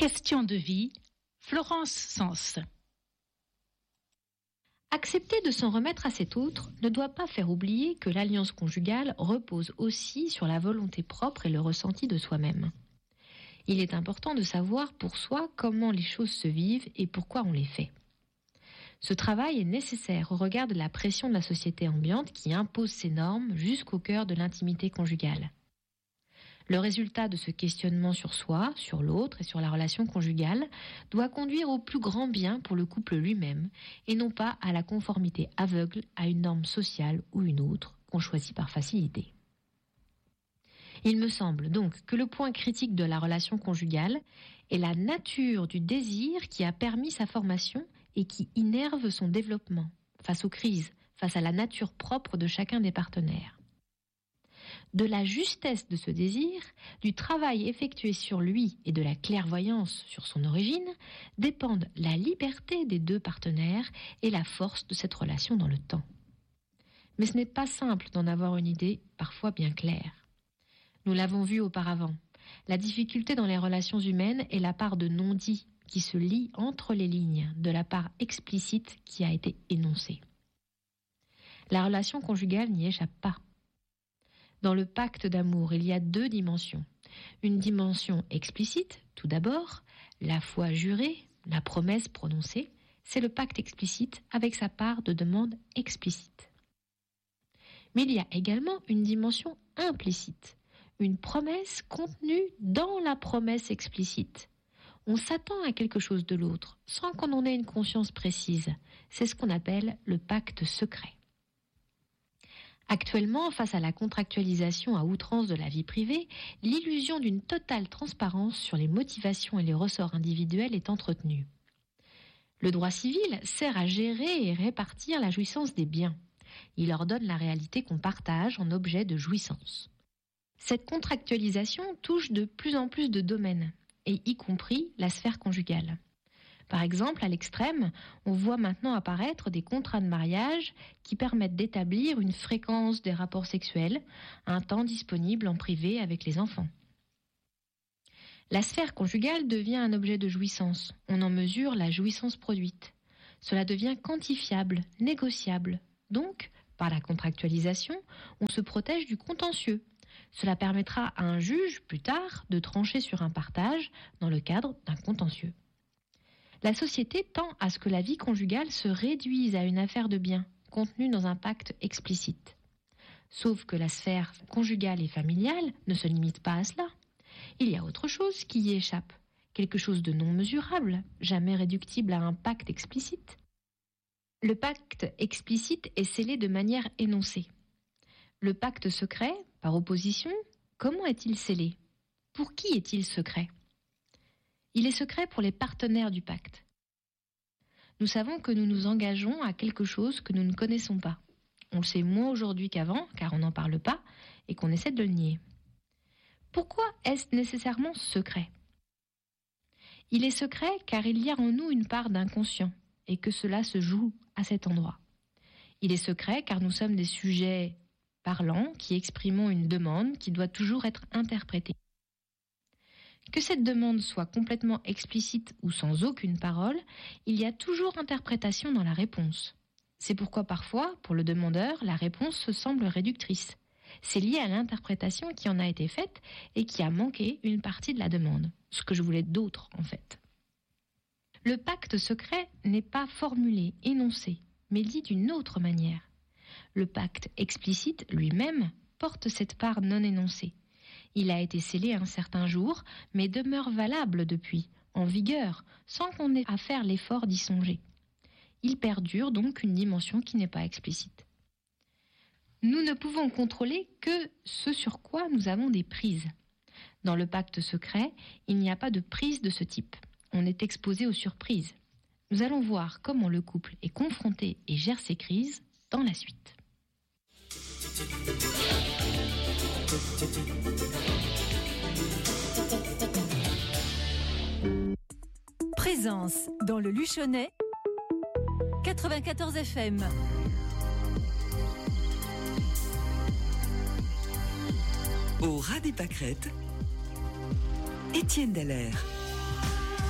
Question de vie, Florence Sens. Accepter de s'en remettre à cet autre ne doit pas faire oublier que l'alliance conjugale repose aussi sur la volonté propre et le ressenti de soi-même. Il est important de savoir pour soi comment les choses se vivent et pourquoi on les fait. Ce travail est nécessaire au regard de la pression de la société ambiante qui impose ses normes jusqu'au cœur de l'intimité conjugale. Le résultat de ce questionnement sur soi, sur l'autre et sur la relation conjugale doit conduire au plus grand bien pour le couple lui-même et non pas à la conformité aveugle à une norme sociale ou une autre qu'on choisit par facilité. Il me semble donc que le point critique de la relation conjugale est la nature du désir qui a permis sa formation et qui innerve son développement face aux crises, face à la nature propre de chacun des partenaires. De la justesse de ce désir, du travail effectué sur lui et de la clairvoyance sur son origine, dépendent la liberté des deux partenaires et la force de cette relation dans le temps. Mais ce n'est pas simple d'en avoir une idée parfois bien claire. Nous l'avons vu auparavant, la difficulté dans les relations humaines est la part de non-dit qui se lie entre les lignes de la part explicite qui a été énoncée. La relation conjugale n'y échappe pas. Dans le pacte d'amour, il y a deux dimensions. Une dimension explicite, tout d'abord, la foi jurée, la promesse prononcée, c'est le pacte explicite avec sa part de demande explicite. Mais il y a également une dimension implicite, une promesse contenue dans la promesse explicite. On s'attend à quelque chose de l'autre, sans qu'on en ait une conscience précise. C'est ce qu'on appelle le pacte secret. Actuellement, face à la contractualisation à outrance de la vie privée, l'illusion d'une totale transparence sur les motivations et les ressorts individuels est entretenue. Le droit civil sert à gérer et répartir la jouissance des biens. Il ordonne la réalité qu'on partage en objet de jouissance. Cette contractualisation touche de plus en plus de domaines, et y compris la sphère conjugale. Par exemple, à l'extrême, on voit maintenant apparaître des contrats de mariage qui permettent d'établir une fréquence des rapports sexuels, un temps disponible en privé avec les enfants. La sphère conjugale devient un objet de jouissance. On en mesure la jouissance produite. Cela devient quantifiable, négociable. Donc, par la contractualisation, on se protège du contentieux. Cela permettra à un juge, plus tard, de trancher sur un partage dans le cadre d'un contentieux. La société tend à ce que la vie conjugale se réduise à une affaire de biens, contenue dans un pacte explicite. Sauf que la sphère conjugale et familiale ne se limite pas à cela. Il y a autre chose qui y échappe, quelque chose de non mesurable, jamais réductible à un pacte explicite. Le pacte explicite est scellé de manière énoncée. Le pacte secret, par opposition, comment est-il scellé ? Pour qui est-il secret ? Il est secret pour les partenaires du pacte. Nous savons que nous nous engageons à quelque chose que nous ne connaissons pas. On le sait moins aujourd'hui qu'avant, car on n'en parle pas, et qu'on essaie de le nier. Pourquoi est-ce nécessairement secret ? Il est secret car il y a en nous une part d'inconscient, et que cela se joue à cet endroit. Il est secret car nous sommes des sujets parlants qui exprimons une demande qui doit toujours être interprétée. Que cette demande soit complètement explicite ou sans aucune parole, il y a toujours interprétation dans la réponse. C'est pourquoi parfois, pour le demandeur, la réponse se semble réductrice. C'est lié à l'interprétation qui en a été faite et qui a manqué une partie de la demande, ce que je voulais d'autre en fait. Le pacte secret n'est pas formulé, énoncé, mais dit d'une autre manière. Le pacte explicite lui-même porte cette part non énoncée. Il a été scellé un certain jour, mais demeure valable depuis, en vigueur, sans qu'on ait à faire l'effort d'y songer. Il perdure donc une dimension qui n'est pas explicite. Nous ne pouvons contrôler que ce sur quoi nous avons des prises. Dans le pacte secret, il n'y a pas de prise de ce type. On est exposé aux surprises. Nous allons voir comment le couple est confronté et gère ses crises dans la suite. Présence dans le Luchonnais 94 FM. Au ras des pâquerettes, Étienne Dallaire.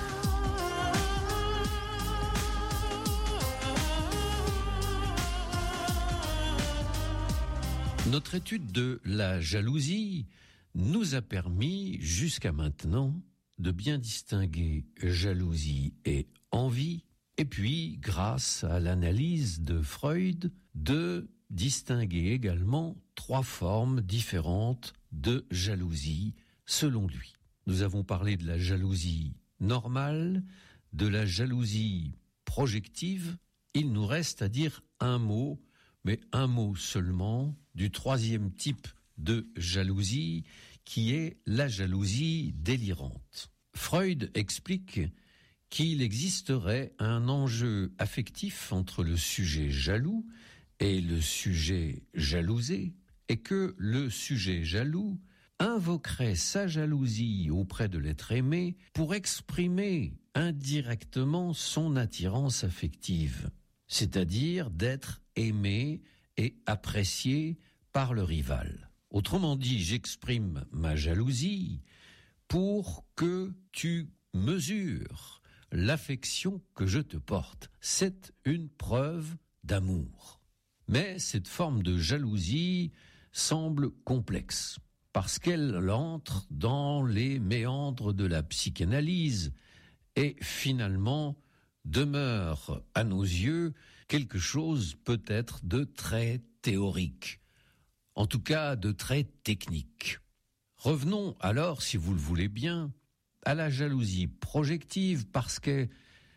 Notre étude de la jalousie nous a permis jusqu'à maintenant de bien distinguer jalousie et envie, et puis, grâce à l'analyse de Freud, de distinguer également 3 formes différentes de jalousie selon lui. Nous avons parlé de la jalousie normale, de la jalousie projective. Il nous reste à dire un mot, mais un mot seulement, du 3e type de jalousie, qui est la jalousie délirante. Freud explique qu'il existerait un enjeu affectif entre le sujet jaloux et le sujet jalousé, et que le sujet jaloux invoquerait sa jalousie auprès de l'être aimé pour exprimer indirectement son attirance affective, c'est-à-dire d'être aimé et apprécié par le rival. Autrement dit, j'exprime ma jalousie pour que tu mesures l'affection que je te porte. C'est une preuve d'amour. Mais cette forme de jalousie semble complexe, parce qu'elle entre dans les méandres de la psychanalyse et finalement demeure à nos yeux quelque chose peut-être de très théorique, en tout cas de très technique. Revenons alors, si vous le voulez bien, à la jalousie projective, parce qu'elle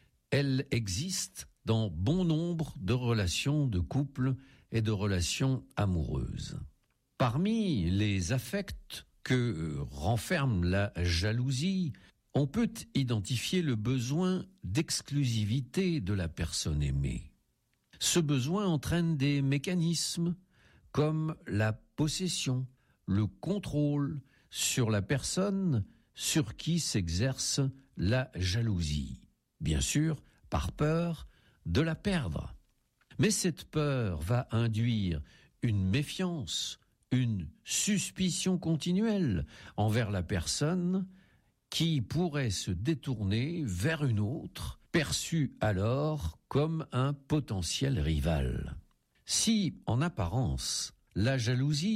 existe dans bon nombre de relations de couple et de relations amoureuses. Parmi les affects que renferme la jalousie, on peut identifier le besoin d'exclusivité de la personne aimée. Ce besoin entraîne des mécanismes comme la possession, le contrôle sur la personne sur qui s'exerce la jalousie. Bien sûr, par peur de la perdre. Mais cette peur va induire une méfiance, une suspicion continuelle envers la personne qui pourrait se détourner vers une autre, perçue alors comme un potentiel rival. Si, en apparence, la jalousie